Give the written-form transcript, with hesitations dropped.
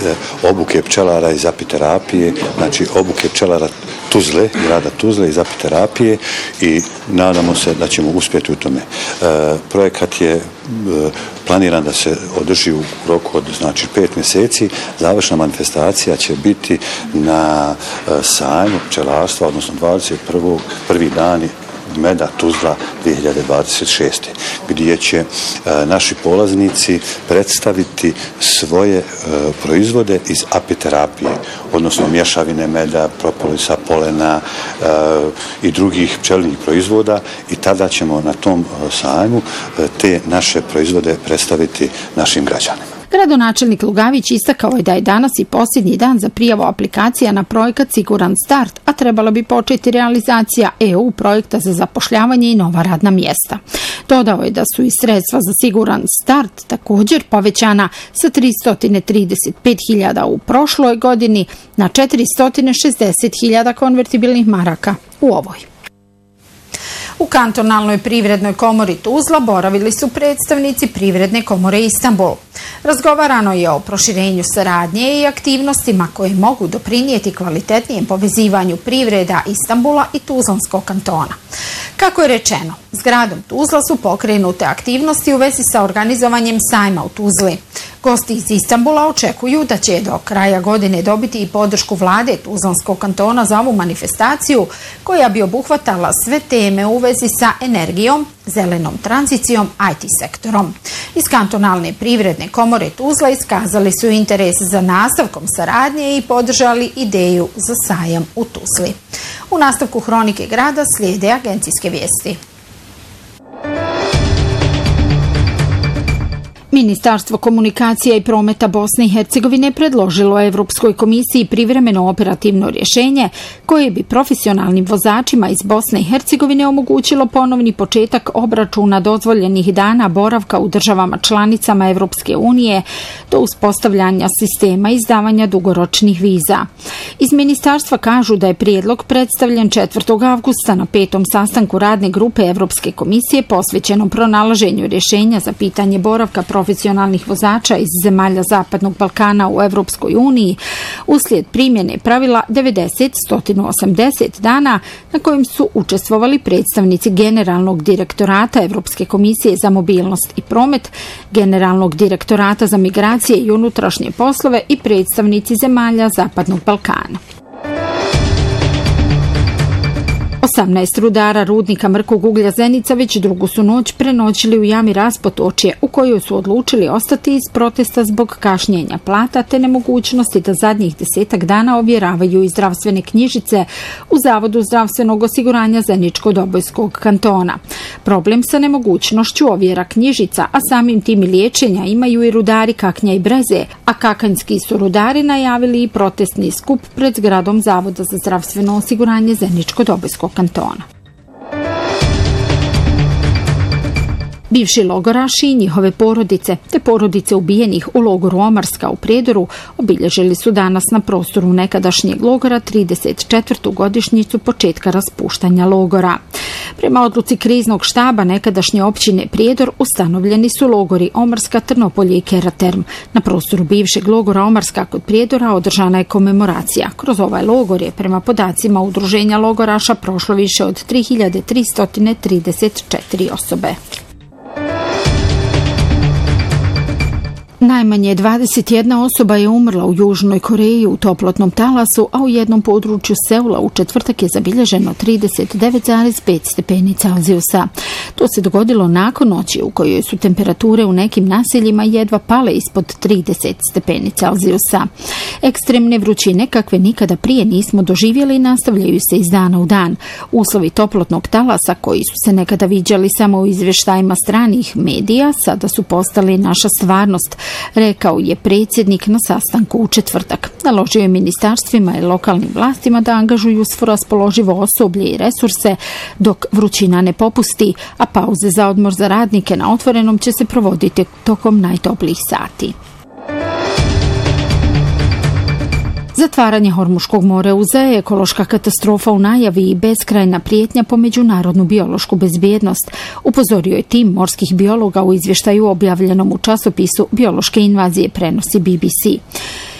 obuke pčelara iz apiterapije, znači obuke pčelara Tuzle, grada Tuzle iz apiterapije i nadamo se da ćemo uspjeti u tome. Projekat je planiran da se održi u roku od 5 mjeseci. Završna manifestacija će biti na sajmu pčelarstva, odnosno 21. dani Meda Tuzla 2026. gdje će naši polaznici predstaviti svoje proizvode iz apiterapije, odnosno mješavine meda, propolisa, polena i drugih pčelinjih proizvoda i tada ćemo na tom sajmu te naše proizvode predstaviti našim građanima. Gradonačelnik Lugavić istakao je da je danas i posljednji dan za prijavu aplikacija na projekat Siguran start, a trebala bi početi realizacija EU projekta za zapošljavanje i nova radna mjesta. Dodao je da su i sredstva za Siguran start također povećana sa 335.000 u prošloj godini na 460.000 konvertibilnih maraka u ovoj. U kantonalnoj privrednoj komori Tuzla boravili su predstavnici Privredne komore Istanbul. Razgovarano je o proširenju saradnje i aktivnostima koje mogu doprinijeti kvalitetnijem povezivanju privreda Istanbula i Tuzlanskog kantona. Kako je rečeno, s gradom Tuzla su pokrenute aktivnosti u vezi sa organizovanjem sajma u Tuzli. Gosti iz Istanbula očekuju da će do kraja godine dobiti i podršku vlade Tuzlanskog kantona za ovu manifestaciju koja bi obuhvatala sve teme u vezi sa energijom, zelenom tranzicijom, IT sektorom. Iz kantonalne privredne komore Tuzla iskazali su interes za nastavkom saradnje i podržali ideju za sajam u Tuzli. U nastavku Hronike grada slijede agencijske vijesti. Ministarstvo komunikacija i prometa Bosne i Hercegovine predložilo je Evropskoj komisiji privremeno operativno rješenje koje bi profesionalnim vozačima iz Bosne i Hercegovine omogućilo ponovni početak obračuna dozvoljenih dana boravka u državama članicama Evropske unije do uspostavljanja sistema izdavanja dugoročnih viza. Iz ministarstva kažu da je prijedlog predstavljen 4. avgusta na 5. sastanku radne grupe Evropske komisije posvećenom pronalaženju rješenja za pitanje boravka profesionalnih vozača iz zemalja Zapadnog Balkana u Evropskoj uniji uslijed primjene pravila 90-180 dana na kojim su učestvovali predstavnici Generalnog direktorata Evropske komisije za mobilnost i promet, Generalnog direktorata za migracije i unutrašnje poslove i predstavnici zemalja Zapadnog Balkana. 18 rudara rudnika mrkog uglja Zenica već drugu su noć prenoćili u jami Raspotočje u kojoj su odlučili ostati iz protesta zbog kašnjenja plata te nemogućnosti da zadnjih 10 dana ovjeravaju i zdravstvene knjižice u Zavodu zdravstvenog osiguranja Zeničko-Dobojskog kantona. Problem sa nemogućnošću ovjera knjižica, a samim tim i liječenja imaju i rudari Kaknja i Breze, a kakanjski su rudari najavili i protestni skup pred zgradom Zavoda za zdravstveno osiguranje Zeničko-Dobojskog kantona. Bivši logoraši i njihove porodice, te porodice ubijenih u logoru Omarska u Prijedoru obilježili su danas na prostoru nekadašnjeg logora 34. godišnjicu početka raspuštanja logora. Prema odluci kriznog štaba nekadašnje općine Prijedor ustanovljeni su logori Omarska, Trnopolje i Keraterm. Na prostoru bivšeg logora Omarska kod Prijedora održana je komemoracija. Kroz ovaj logor je prema podacima udruženja logoraša prošlo više od 3334 osobe. Najmanje 21 osoba je umrla u Južnoj Koreji u toplotnom talasu, a u jednom području Seula u četvrtak je zabilježeno 39,5 stepeni Celzijusa. To se dogodilo nakon noći u kojoj su temperature u nekim naseljima jedva pale ispod 30 stepeni Celzijusa. Ekstremne vrućine kakve nikada prije nismo doživjeli nastavljaju se iz dana u dan. Uslovi toplotnog talasa koji su se nekada viđali samo u izvještajima stranih medija sada su postali naša stvarnost, rekao je predsjednik na sastanku u četvrtak. Naložio je ministarstvima i lokalnim vlastima da angažuju svo raspoloživo osoblje i resurse dok vrućina ne popusti, a pauze za odmor za radnike na otvorenom će se provoditi tokom najtoplijih sati. Zatvaranje Hormuškog moreuza je ekološka katastrofa u najavi i beskrajna prijetnja po međunarodnu biološku bezbjednost, upozorio je tim morskih biologa u izvještaju objavljenom u časopisu Biološke invazije prenosi BBC.